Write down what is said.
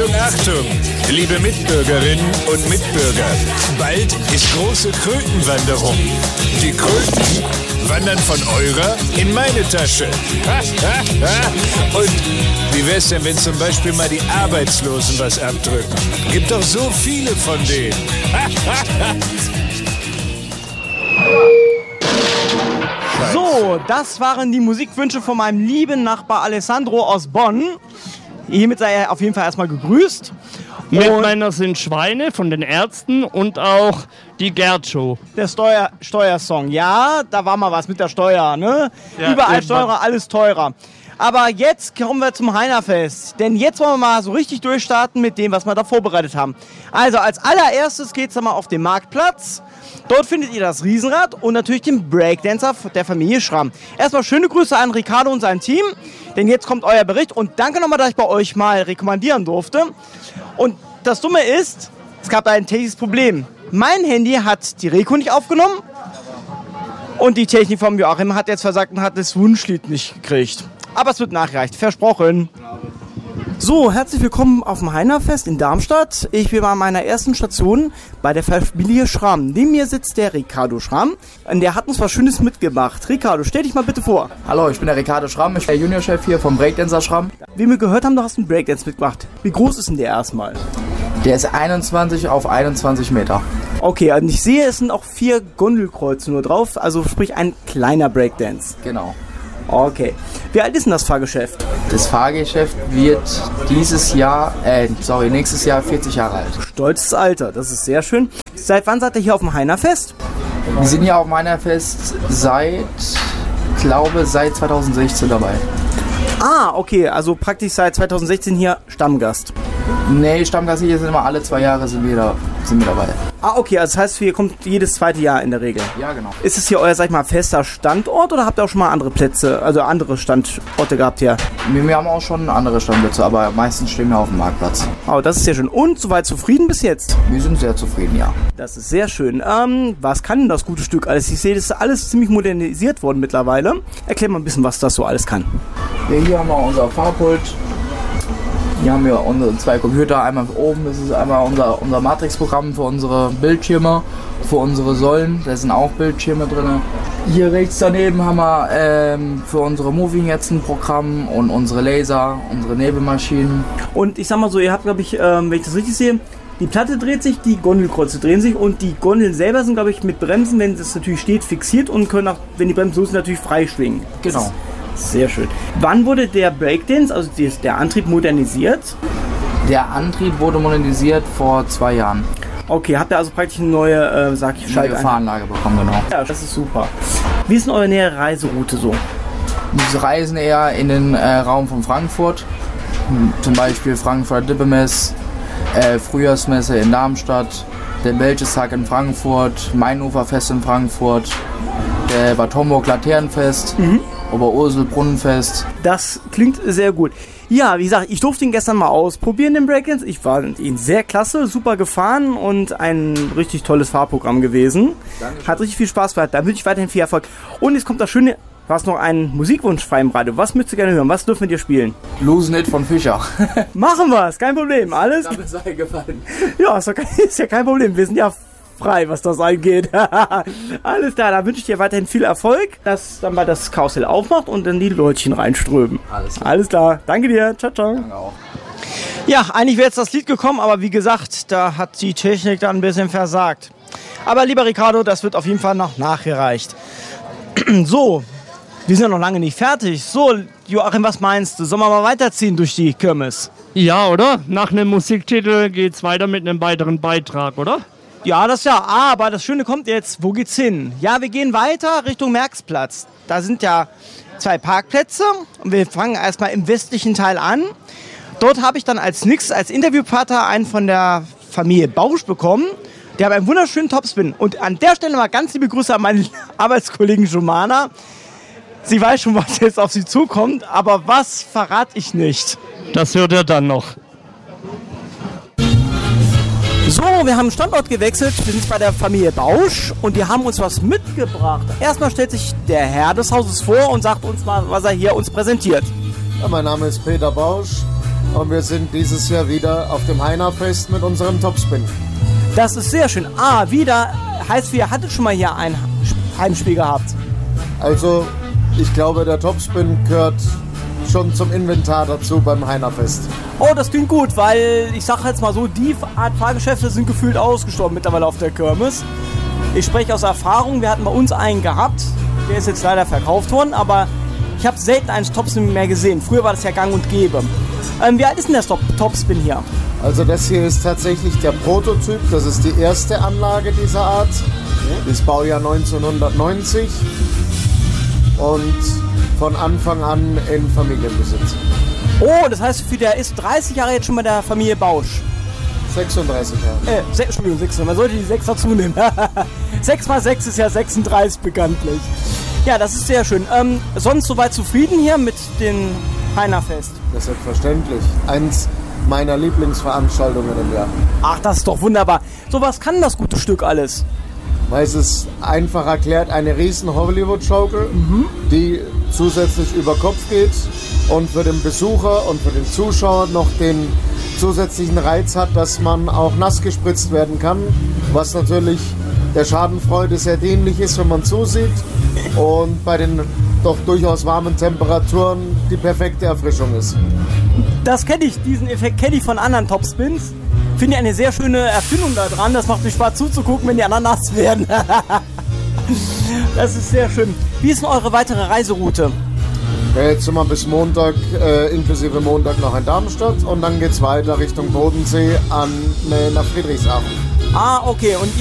Achtung, Achtung, liebe Mitbürgerinnen und Mitbürger. Bald ist große Krötenwanderung. Die Kröten wandern von eurer in meine Tasche. Und wie wär's denn, wenn zum Beispiel mal die Arbeitslosen was abdrücken? Gibt doch so viele von denen. So, das waren die Musikwünsche von meinem lieben Nachbar Alessandro aus Bonn. Hiermit sei er auf jeden Fall erstmal gegrüßt. Mitmänner sind Schweine von den Ärzten und auch die Gerd-Show. Der Steuersong, ja, da war mal was mit der Steuer, ne? Ja, überall teurer, alles teurer. Aber jetzt kommen wir zum Heinerfest, denn jetzt wollen wir mal so richtig durchstarten mit dem, was wir da vorbereitet haben. Also als allererstes geht's dann mal auf den Marktplatz. Dort findet ihr das Riesenrad und natürlich den Breakdancer der Familie Schramm. Erstmal schöne Grüße an Ricardo und sein Team, denn jetzt kommt euer Bericht und danke nochmal, dass ich bei euch mal rekommandieren durfte. Und das Dumme ist, es gab ein technisches Problem. Mein Handy hat die Reko nicht aufgenommen und die Technik vom Joachim hat jetzt versagt und hat das Wunschlied nicht gekriegt. Aber es wird nachgereicht, versprochen. So, herzlich willkommen auf dem Heinerfest in Darmstadt. Ich bin bei meiner ersten Station bei der Familie Schramm. Neben mir sitzt der Ricardo Schramm und der hat uns was Schönes mitgebracht. Ricardo, stell dich mal bitte vor. Hallo, ich bin der Ricardo Schramm, ich bin der Juniorchef hier vom Breakdancer Schramm. Wie wir gehört haben, du hast einen Breakdance mitgebracht. Wie groß ist denn der erstmal? Der ist 21 auf 21 Meter. Okay, und ich sehe, es sind auch 4 Gondelkreuze nur drauf, also sprich ein kleiner Breakdance. Genau. Okay. Wie alt ist denn das Fahrgeschäft? Das Fahrgeschäft wird nächstes Jahr 40 Jahre alt. Stolzes Alter, das ist sehr schön. Seit wann seid ihr hier auf dem Heinerfest? Wir sind hier auf dem Heinerfest seit 2016 dabei. Ah, okay, also praktisch seit 2016 hier Stammgast. Nee, Stammgast hier sind immer alle 2 Jahre sind wir dabei. Ah, okay, also das heißt, ihr kommt jedes zweite Jahr in der Regel. Ja, genau. Ist es hier euer, sag ich mal, fester Standort oder habt ihr auch schon mal andere Plätze, also andere Standorte gehabt hier? Wir haben auch schon andere Standplätze, aber meistens stehen wir auf dem Marktplatz. Oh, das ist sehr schön. Und soweit zufrieden bis jetzt? Wir sind sehr zufrieden, ja. Das ist sehr schön. Was kann denn das gute Stück alles? Ich sehe, das ist alles ziemlich modernisiert worden mittlerweile. Erklär mal ein bisschen, was das so alles kann. Ja, hier haben wir unser Fahrpult. Hier haben wir unsere 2 Computer, einmal oben, das ist einmal unser Matrix-Programm für unsere Bildschirme, für unsere Säulen, da sind auch Bildschirme drin. Hier rechts daneben haben wir für unsere Moving jetzt ein Programm und unsere Laser, unsere Nebelmaschinen. Und ich sag mal so, ihr habt, glaube ich, wenn ich das richtig sehe, die Platte dreht sich, die Gondelkreuze drehen sich und die Gondeln selber sind, glaube ich, mit Bremsen, wenn das natürlich steht, fixiert und können auch, wenn die Bremsen so sind, natürlich frei schwingen. Genau. Sehr schön. Wann wurde der Breakdance, also der Antrieb, modernisiert? Der Antrieb wurde modernisiert vor 2 Jahren. Okay, habt ihr also praktisch eine neue, Fahranlage bekommen, genau. Ja, das ist super. Wie ist denn eure nähere Reiseroute so? Wir reisen eher in den Raum von Frankfurt. Zum Beispiel Frankfurter Dippemess, Frühjahrsmesse in Darmstadt, der Belgistag in Frankfurt, Mainuferfest in Frankfurt, der Bad Homburg Laternenfest. Oberursel Brunnenfest. Das klingt sehr gut. Ja, wie gesagt, ich durfte ihn gestern mal ausprobieren, den Breakdance. Ich fand ihn sehr klasse, super gefahren und ein richtig tolles Fahrprogramm gewesen. Dankeschön. Hat richtig viel Spaß gemacht. Da wünsche ich weiterhin viel Erfolg. Und jetzt kommt das Schöne, du hast noch einen Musikwunsch frei im Radio. Was möchtest du gerne hören? Was dürfen wir dir spielen? Lose It von Fischer. Machen wir es, kein Problem. Alles? Damit sei gefallen. Ja, ist ja kein Problem. Wir sind ja frei, was das angeht. Alles klar, da wünsche ich dir weiterhin viel Erfolg, dass dann mal das Karussell aufmacht und dann die Leutchen reinströmen. Alles klar. Danke dir. Ciao, ciao. Danke auch. Ja, eigentlich wäre jetzt das Lied gekommen, aber wie gesagt, da hat die Technik dann ein bisschen versagt. Aber lieber Ricardo, das wird auf jeden Fall noch nachgereicht. So, wir sind ja noch lange nicht fertig. So, Joachim, was meinst du? Sollen wir mal weiterziehen durch die Kirmes? Ja, oder? Nach einem Musiktitel geht's weiter mit einem weiteren Beitrag, oder? Ja, das ja. Aber das Schöne kommt jetzt. Wo geht's hin? Ja, wir gehen weiter Richtung Mercksplatz. Da sind ja 2 Parkplätze. Und wir fangen erstmal im westlichen Teil an. Dort habe ich dann als Interviewpartner einen von der Familie Bausch bekommen. Die haben einen wunderschönen Topspin. Und an der Stelle mal ganz liebe Grüße an meine Arbeitskollegen Jomana. Sie weiß schon, was jetzt auf sie zukommt. Aber was verrate ich nicht. Das hört ihr dann noch. So, wir haben Standort gewechselt, wir sind bei der Familie Bausch und die haben uns was mitgebracht. Erstmal stellt sich der Herr des Hauses vor und sagt uns mal, was er hier uns präsentiert. Ja, mein Name ist Peter Bausch. und wir sind dieses Jahr wieder auf dem Heiner-Fest mit unserem Topspin. Das ist sehr schön. Wieder heißt, ihr hattet schon mal hier ein Heimspiel gehabt. Also, ich glaube, der Topspin gehört schon zum Inventar dazu beim Heiner-Fest. Oh, das klingt gut, weil ich sag jetzt mal so, die Art Fahrgeschäfte sind gefühlt ausgestorben mittlerweile auf der Kirmes. Ich spreche aus Erfahrung, wir hatten bei uns einen gehabt, der ist jetzt leider verkauft worden, aber ich habe selten einen Topspin mehr gesehen. Früher war das ja gang und gäbe. Wie alt ist denn der Topspin hier? Also das hier ist tatsächlich der Prototyp, das ist die erste Anlage dieser Art. Das Baujahr 1990 und von Anfang an in Familienbesitz. Oh, das heißt, der ist 30 Jahre jetzt schon bei der Familie Bausch. 36 Jahre. Entschuldigung, 6. Man sollte die 6 dazu nehmen. 6 mal 6 ist ja 36 bekanntlich. Ja, das ist sehr schön. Sonst soweit zufrieden hier mit dem Heinerfest? Das ist selbstverständlich. Eins meiner Lieblingsveranstaltungen im Jahr. Ach, das ist doch wunderbar. So was kann das gute Stück alles? Weil es ist einfach erklärt eine riesen Hollywood-Schaukel, die zusätzlich über Kopf geht und für den Besucher und für den Zuschauer noch den zusätzlichen Reiz hat, dass man auch nass gespritzt werden kann, was natürlich der Schadenfreude sehr dienlich ist, wenn man zusieht und bei den doch durchaus warmen Temperaturen die perfekte Erfrischung ist. Das kenne ich, diesen Effekt kenne ich von anderen Topspins. Finde ich eine sehr schöne Erfindung da dran. Das macht mir Spaß zuzugucken, wenn die anderen nass werden. Das ist sehr schön. Wie ist denn eure weitere Reiseroute? Ja, jetzt sind wir bis Montag, inklusive Montag noch in Darmstadt und dann geht's weiter Richtung Bodensee nach Friedrichshafen. Okay. Und